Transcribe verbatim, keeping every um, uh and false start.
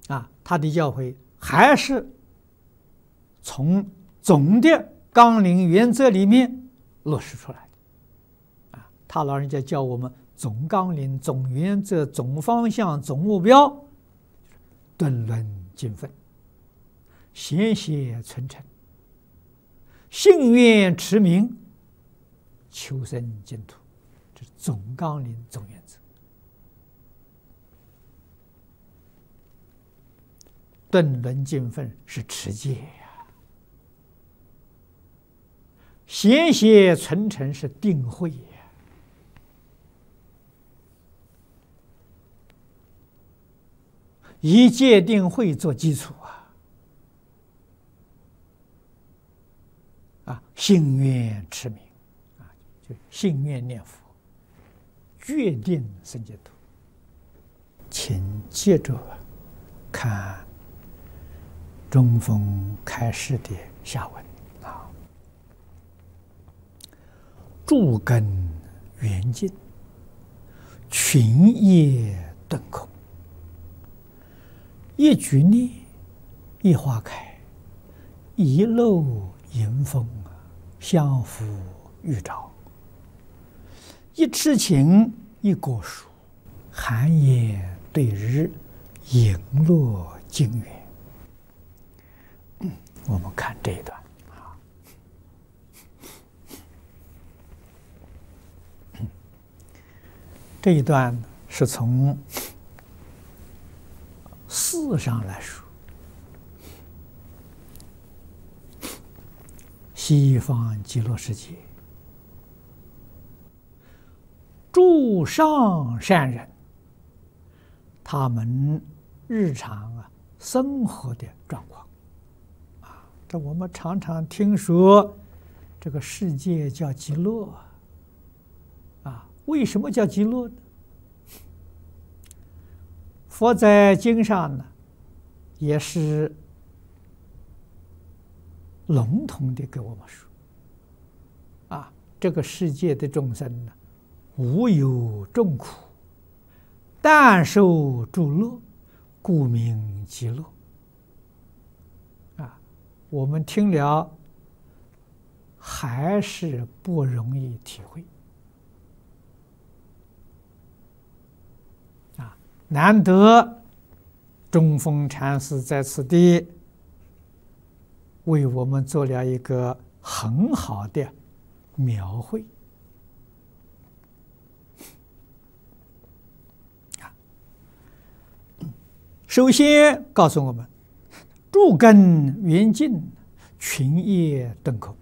啊，他的教诲还是从总的纲领原则里面落实出来的。啊，他老人家教我们总纲领、总原则、总方向、总目标，顿论尽分，贤邪存诚，信愿持名，求生净土，这是总纲领、总原则。顿论尽分是持戒呀，贤邪存诚是定慧呀。以戒定慧做基础啊，啊，信愿持名，啊，就信愿念佛，决定生净土。请接着看中峰开示的下文啊，诸根圆净，群业顿空。一举念，一花开，一漏迎风，相扶玉照。一痴情，一果树，寒夜对日，影落金元。嗯，我们看这一段啊，这一段是从事上来说，西方极乐世界诸上善人，他们日常啊生活的状况啊，这我们常常听说这个世界叫极乐啊，为什么叫极乐呢？佛在经上呢，也是笼统的给我们说，啊，这个世界的众生呢，无有众苦，但受诸乐，故名极乐。啊，我们听了还是不容易体会。难得中峰禅师在此地为我们做了一个很好的描绘。首先告诉我们，诸根圆净，群业顿空。